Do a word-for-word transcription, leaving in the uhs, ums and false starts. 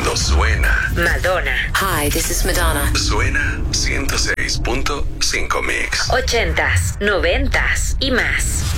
Cuando suena. Madonna. Hi, this is Madonna. Suena ciento seis punto cinco Mix. Ochentas, noventas y más.